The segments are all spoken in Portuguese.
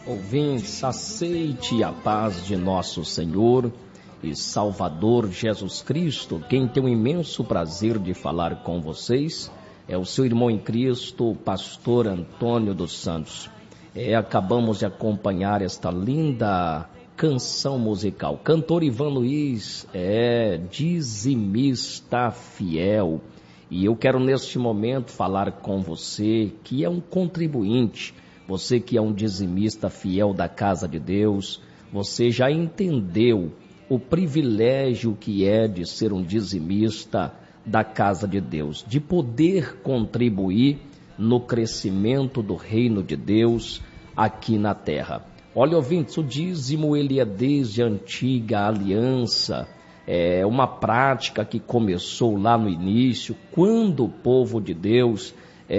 Ouvintes, aceite a paz de nosso Senhor e Salvador Jesus Cristo. Quem tem o imenso prazer de falar com vocês é o seu irmão em Cristo, pastor Antônio dos Santos. Acabamos de acompanhar esta linda canção musical. Cantor Ivan Luiz dizimista fiel. E eu quero neste momento falar com você que é um contribuinte. Você que é um dizimista fiel da casa de Deus, você já entendeu o privilégio que é de ser um dizimista da casa de Deus, de poder contribuir no crescimento do reino de Deus aqui na terra. Olha, ouvintes, o dízimo ele é desde a antiga aliança, é uma prática que começou lá no início, quando o povo de Deus,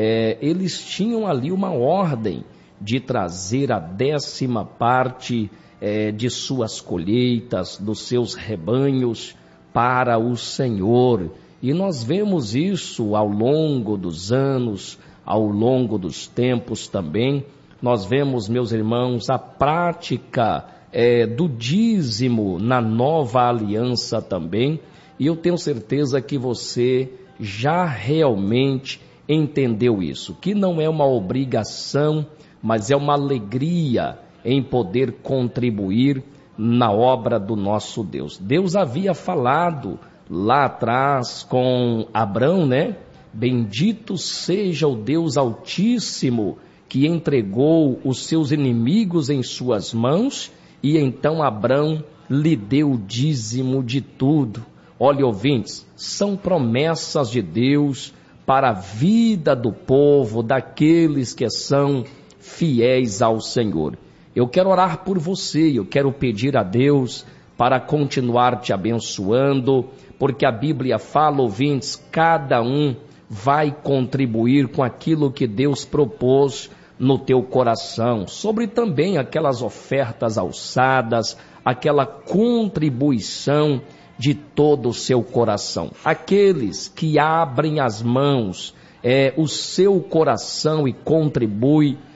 eles tinham ali uma ordem de trazer a 10ª parte de suas colheitas, dos seus rebanhos para o Senhor. E nós vemos isso ao longo dos anos, ao longo dos tempos também. Nós vemos, meus irmãos, a prática do dízimo na nova aliança também. E eu tenho certeza que você já realmente entendeu isso, que não é uma obrigação, mas é uma alegria em poder contribuir na obra do nosso Deus. Deus havia falado lá atrás com Abrão, né? Bendito seja o Deus Altíssimo que entregou os seus inimigos em suas mãos, e então Abrão lhe deu o dízimo de tudo. Olha, ouvintes, são promessas de Deus para a vida do povo, daqueles que são fiéis ao Senhor. Eu quero orar por você, eu quero pedir a Deus para continuar te abençoando, porque a Bíblia fala, ouvintes, cada um vai contribuir com aquilo que Deus propôs no teu coração, sobre também aquelas ofertas alçadas, aquela contribuição de todo o seu coração. Aqueles que abrem as mãos, o seu coração e contribuem